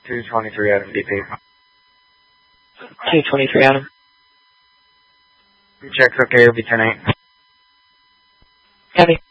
223 Adam DP. 223 Adam. Check okay, it'll be 10-8. Copy.